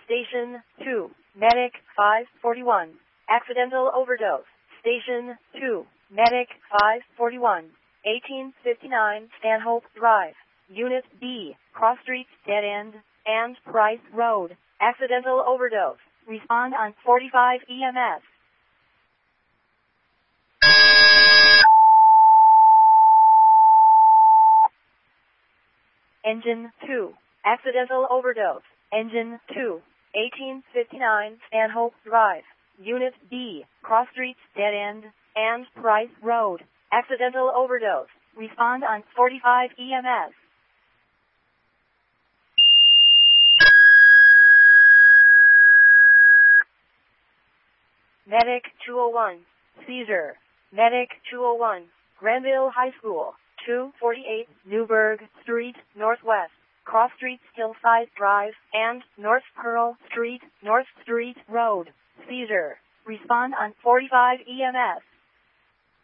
Station 2, Medic 541. Accidental overdose. Station 2, Medic 541. 1859 Stanhope Drive. Unit B, Cross Street, Dead End, and Price Road. Accidental overdose. Respond on 45 EMS. Engine 2. Accidental overdose. Engine 2. 1859 Stanhope Drive. Unit B, Cross Street, Dead End, and Price Road. Accidental overdose. Respond on 45 EMS. Medic 201. Seizure. Medic 201. Granville High School. 248 Newburgh Street, Northwest. Cross Street, Hillside Drive, and North Pearl Street, North Street Road. Seizure. Respond on 45 EMS.